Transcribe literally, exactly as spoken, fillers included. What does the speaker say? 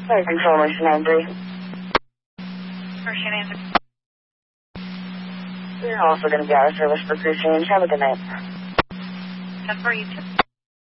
Flight Control, Mercy nine three. Mercy nine three. We're also going to be out of service for crew change. Have a good night. ten four, you too.